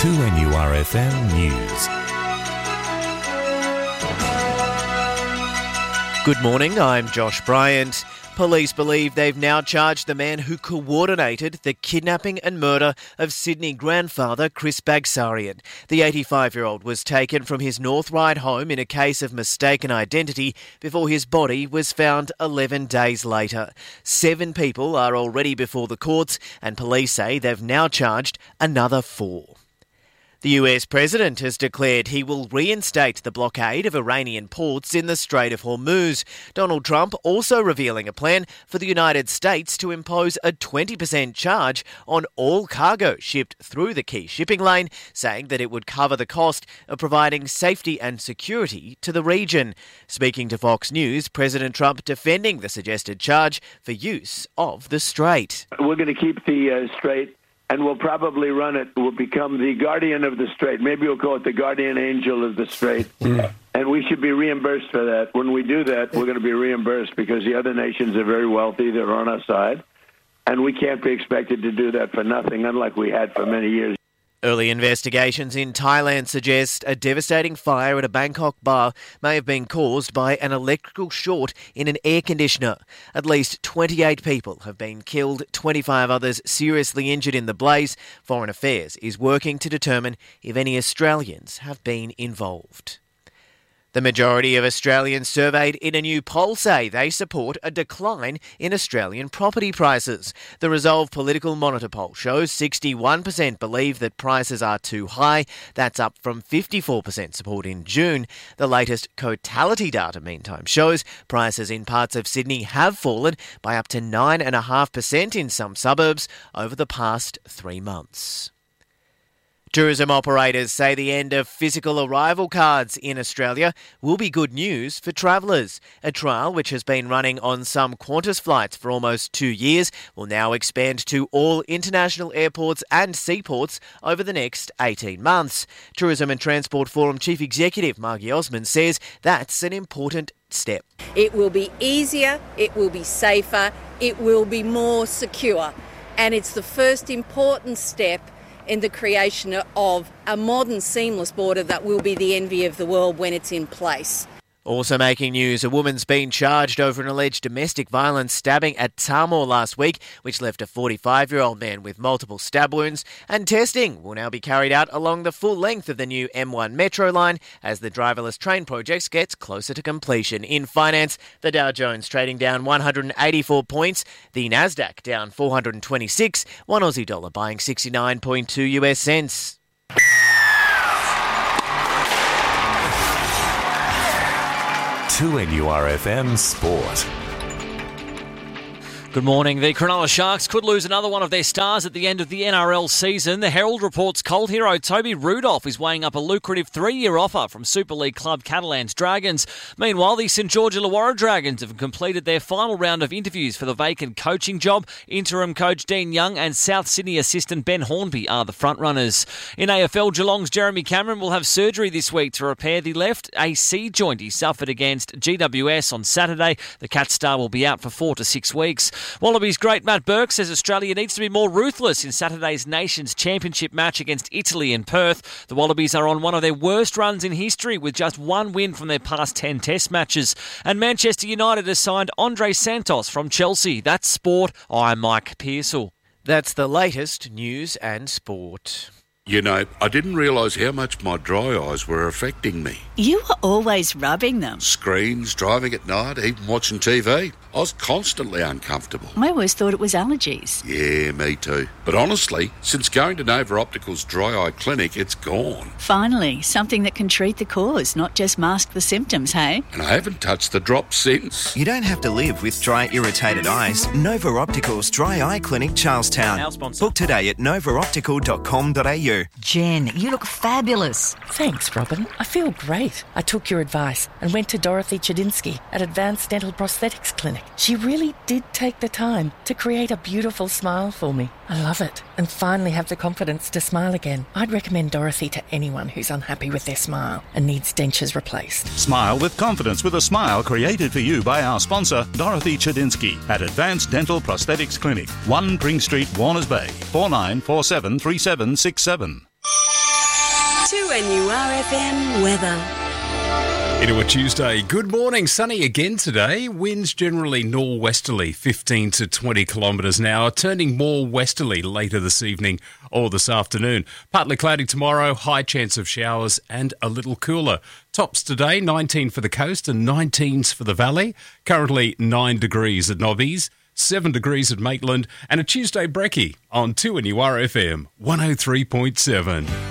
2NURFM News. Good morning, I'm Josh Bryant. Police believe they've now charged the man who coordinated the kidnapping and murder of Sydney grandfather Chris Bagsarian. The 85-year-old was taken from his North Ryde home in a case of mistaken identity before his body was found 11 days later. 7 people are already before the courts, and police say they've now charged another 4. The US president has declared he will reinstate the blockade of Iranian ports in the Strait of Hormuz. Donald Trump also revealing a plan for the United States to impose a 20% charge on all cargo shipped through the key shipping lane, saying that it would cover the cost of providing safety and security to the region. Speaking to Fox News, President Trump defending the suggested charge for use of the strait. We're going to keep the strait, and we'll probably run it. We'll become the guardian of the strait. Maybe we'll call it the guardian angel of the strait. And we should be reimbursed for that. When we do that, we're going to be reimbursed because the other nations are very wealthy. They're on our side. And we can't be expected to do that for nothing, unlike we had for many years. Early investigations in Thailand suggest a devastating fire at a Bangkok bar may have been caused by an electrical short in an air conditioner. At least 28 people have been killed, 25 others seriously injured in the blaze. Foreign Affairs is working to determine if any Australians have been involved. The majority of Australians surveyed in a new poll say they support a decline in Australian property prices. The Resolve Political Monitor poll shows 61% believe that prices are too high. That's up from 54% support in June. The latest Cotality data, meantime, shows prices in parts of Sydney have fallen by up to 9.5% in some suburbs over the past 3 months. Tourism operators say the end of physical arrival cards in Australia will be good news for travellers. A trial which has been running on some Qantas flights for almost 2 years will now expand to all international airports and seaports over the next 18 months. Tourism and Transport Forum Chief Executive Margie Osmond says that's an important step. It will be easier, it will be safer, it will be more secure, and it's the first important step in the creation of a modern seamless border that will be the envy of the world when it's in place. Also making news, a woman's been charged over an alleged domestic violence stabbing at Tamworth last week, which left a 45-year-old man with multiple stab wounds, and testing will now be carried out along the full length of the new M1 Metro line as the driverless train project gets closer to completion. In finance, the Dow Jones trading down 184 points, the Nasdaq down 426, one Aussie dollar buying 69.2 US cents. To NURFM Sport. Good morning. The Cronulla Sharks could lose another one of their stars at the end of the NRL season. The Herald reports Colt hero Toby Rudolph is weighing up a lucrative 3-year offer from Super League club Catalans Dragons. Meanwhile, the St George Illawarra Dragons have completed their final round of interviews for the vacant coaching job. Interim coach Dean Young and South Sydney assistant Ben Hornby are the frontrunners. In AFL, Geelong's Jeremy Cameron will have surgery this week to repair the left AC joint he suffered against GWS on Saturday. The Cat star will be out for 4 to 6 weeks. Wallabies great Matt Burke says Australia needs to be more ruthless in Saturday's Nations Championship match against Italy in Perth. The Wallabies are on one of their worst runs in history with just 1 win from their past 10 test matches. And Manchester United has signed Andre Santos from Chelsea. That's sport. I'm Mike Pearsall. That's the latest news and sport. You know, I didn't realise how much my dry eyes were affecting me. You were always rubbing them. Screens, driving at night, even watching TV. I was constantly uncomfortable. I always thought it was allergies. Yeah, me too. But honestly, since going to Nova Optical's dry eye clinic, it's gone. Finally, something that can treat the cause, not just mask the symptoms, hey? And I haven't touched the drops since. You don't have to live with dry, irritated eyes. Nova Optical's Dry Eye Clinic, Charlestown. Our sponsor. Book today at novaoptical.com.au. Jen, you look fabulous. Thanks, Robin. I feel great. I took your advice and went to Dorothy Chedinsky at Advanced Dental Prosthetics Clinic. She really did take the time to create a beautiful smile for me. I love it and finally have the confidence to smile again. I'd recommend Dorothy to anyone who's unhappy with their smile and needs dentures replaced. Smile with confidence with a smile created for you by our sponsor, Dorothy Chedinsky at Advanced Dental Prosthetics Clinic, 1 Pring Street, Warners Bay, 49473767. 2NURFM weather. Into a Tuesday. Good morning. Sunny again today. Winds generally norwesterly, 15 to 20 kilometres an hour, turning more westerly later this evening or this afternoon. Partly cloudy tomorrow, high chance of showers and a little cooler. Tops today, 19 for the coast and 19s for the valley. Currently 9 degrees at Nobbies, 7 degrees at Maitland, and a Tuesday brekkie on 2NURFM 103.7.